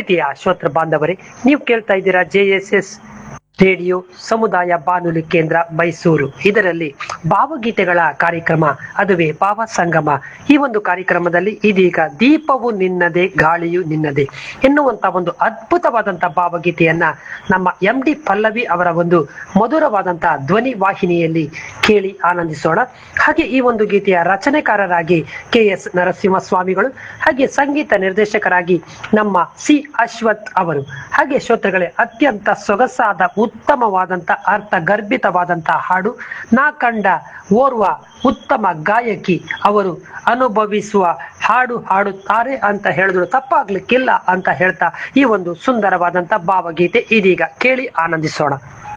ಪ್ರೀತಿಯ ಶ್ರೋತೃ ಬಾಂಧವರೇ, ನೀವು ಕೇಳ್ತಾ ಇದ್ದೀರಾ JSS ರೇಡಿಯೋ ಸಮುದಾಯ ಬಾನುಲಿ ಕೇಂದ್ರ ಮೈಸೂರು. ಇದರಲ್ಲಿ ಭಾವಗೀತೆಗಳ ಕಾರ್ಯಕ್ರಮ, ಅದುವೇ ಭಾವ ಸಂಗಮ. ಈ ಒಂದು ಕಾರ್ಯಕ್ರಮದಲ್ಲಿ ಇದೀಗ ದೀಪವು ನಿನ್ನದೇ ಗಾಳಿಯು ನಿನ್ನದೇ ಎನ್ನುವಂತ ಒಂದು ಅದ್ಭುತವಾದಂತಹ ಭಾವಗೀತೆಯನ್ನ ನಮ್ಮ MD ಪಲ್ಲವಿ ಅವರ ಒಂದು ಮಧುರವಾದಂತಹ ಧ್ವನಿ ವಾಹಿನಿಯಲ್ಲಿ ಕೇಳಿ ಆನಂದಿಸೋಣ. ಹಾಗೆ ಈ ಒಂದು ಗೀತೆಯ ರಚನೆಕಾರರಾಗಿ KS ನರಸಿಂಹಸ್ವಾಮಿಗಳು, ಹಾಗೆ ಸಂಗೀತ ನಿರ್ದೇಶಕರಾಗಿ ನಮ್ಮ C ಅಶ್ವಥ್ ಅವರು. ಹಾಗೆ ಶ್ರೋತೃಗಳೇ, ಅತ್ಯಂತ ಸೊಗಸಾದ ಉತ್ತಮವಾದಂತ ಅರ್ಥ ಗರ್ಭಿತವಾದಂತಹ ಹಾಡು, ನಾ ಕಂಡ ಓರ್ವ ಉತ್ತಮ ಗಾಯಕಿ ಅವರು ಅನುಭವಿಸುವ ಹಾಡು ಹಾಡುತ್ತಾರೆ ಅಂತ ಹೇಳಿದ್ರು ತಪ್ಪಾಗ್ಲಿಕ್ಕಿಲ್ಲ ಅಂತ ಹೇಳ್ತಾ ಈ ಒಂದು ಸುಂದರವಾದಂತ ಭಾವಗೀತೆ ಇದೀಗ ಕೇಳಿ ಆನಂದಿಸೋಣ.